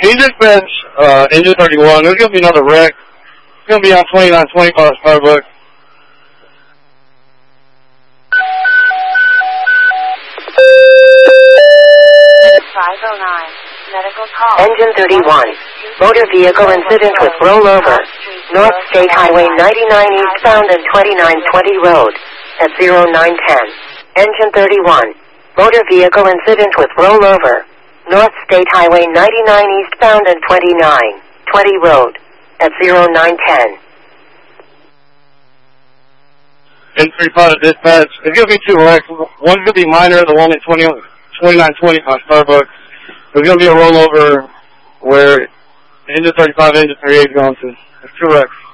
Engine dispatch, engine 31. There's going to be another wreck. It's going to be on 2925 Starbucks. Engine 31. Motor vehicle incident with rollover. North State Highway 99 eastbound and 2920 road at 0910. Engine 31. Motor vehicle incident with rollover. North State Highway 99 eastbound and 2920 road at 0910. N35 to dispatch. There's going to be two wrecks. One's going to be minor, the one at 2920 on Starbucks. There's going to be a rollover where engine 35 and engine 38 is going to. There's two wrecks.